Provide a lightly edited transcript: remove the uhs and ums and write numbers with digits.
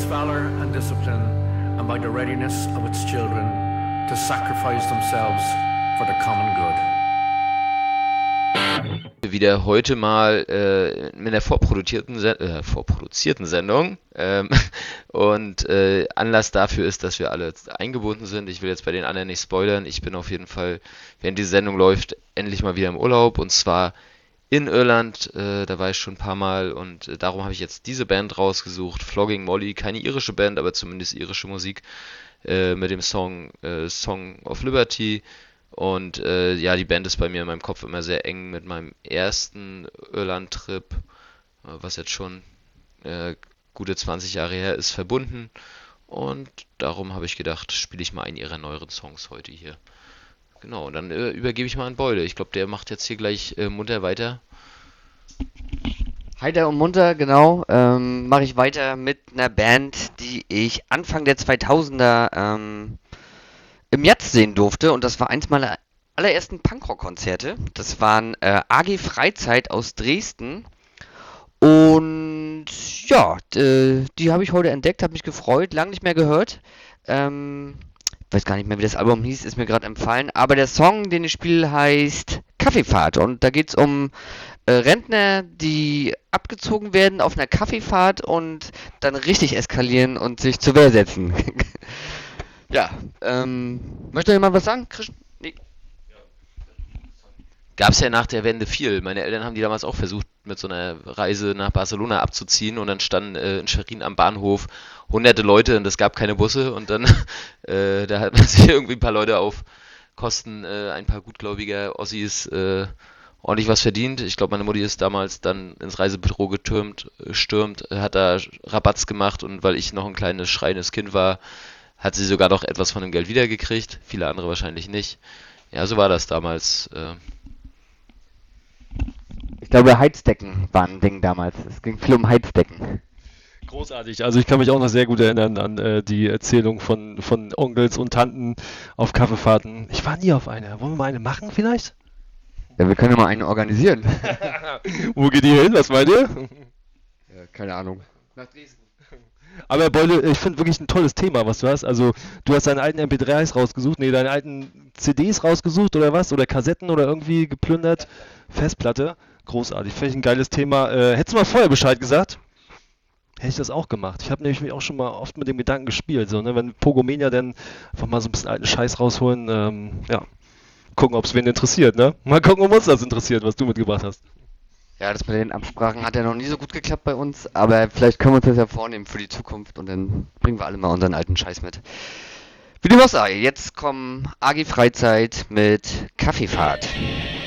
valor and discipline and by the readiness of its children to sacrifice themselves for the common good. Wieder heute mal mit einer vorproduzierten Sendung. Und Anlass dafür ist, dass wir alle eingebunden sind. Ich will jetzt bei den anderen nicht spoilern. Ich bin auf jeden Fall, während diese Sendung läuft, endlich mal wieder im Urlaub. Und zwar in Irland. Da war ich schon ein paar Mal. Und darum habe ich jetzt diese Band rausgesucht. Flogging Molly. Keine irische Band, aber zumindest irische Musik. Mit dem Song Song of Liberty. Und ja, die Band ist bei mir in meinem Kopf immer sehr eng mit meinem ersten Irland-Trip, was jetzt schon gute 20 Jahre her ist, verbunden. Und darum habe ich gedacht, spiele ich mal einen ihrer neueren Songs heute hier. Genau, und dann übergebe ich mal an Beule. Ich glaube, der macht jetzt hier gleich munter weiter. Heiter und munter, genau. Mache ich weiter mit einer Band, die ich Anfang der 2000er im Jazz sehen durfte, und das war eins meiner allerersten Punkrock-Konzerte. Das waren AG Freizeit aus Dresden, und ja, die habe ich heute entdeckt, habe mich gefreut, lange nicht mehr gehört. Weiß gar nicht mehr, wie das Album hieß, ist mir gerade empfallen, aber der Song, den ich spiele, heißt Kaffeefahrt, und da geht es um Rentner, die abgezogen werden auf einer Kaffeefahrt und dann richtig eskalieren und sich zur Wehr setzen. Ja, möchte jemand was sagen? Nee. Gab es ja nach der Wende viel. Meine Eltern haben die damals auch versucht, mit so einer Reise nach Barcelona abzuziehen, und dann standen in Schwerin am Bahnhof hunderte Leute und es gab keine Busse, und dann da hat man sich irgendwie ein paar Leute auf Kosten ein paar gutgläubiger Ossis ordentlich was verdient. Ich glaube, meine Mutti ist damals dann ins Reisebüro gestürmt, hat da Rabatz gemacht, und weil ich noch ein kleines schreiendes Kind war, hat sie sogar noch etwas von dem Geld wiedergekriegt. Viele andere wahrscheinlich nicht. Ja, so war das damals. Ich glaube, Heizdecken waren ein Ding damals. Es ging viel um Heizdecken. Großartig. Also ich kann mich auch noch sehr gut erinnern an die Erzählung von Onkels und Tanten auf Kaffeefahrten. Ich war nie auf einer. Wollen wir mal eine machen vielleicht? Ja, wir können ja mal eine organisieren. Wo geht die hin? Was meint ihr? Ja, keine Ahnung. Nach Dresden. Aber Beule, ich finde wirklich ein tolles Thema, was du hast. Also, du hast deine alten MP3s rausgesucht, nee, deine alten CDs rausgesucht oder was? Oder Kassetten oder irgendwie geplündert. Festplatte. Großartig. Finde ich ein geiles Thema. Hättest du mal vorher Bescheid gesagt? Hätte ich das auch gemacht. Ich habe nämlich mich auch schon mal oft mit dem Gedanken gespielt. So, ne? Wenn Pogomenia dann einfach mal so ein bisschen alten Scheiß rausholen, ja. Gucken, ob es wen interessiert, ne? Mal gucken, ob uns das interessiert, was du mitgebracht hast. Ja, das mit den Absprachen hat ja noch nie so gut geklappt bei uns, aber vielleicht können wir uns das ja vornehmen für die Zukunft, und dann bringen wir alle mal unseren alten Scheiß mit. Wie dem auch sei, jetzt kommen AG Freizeit mit Kaffeefahrt.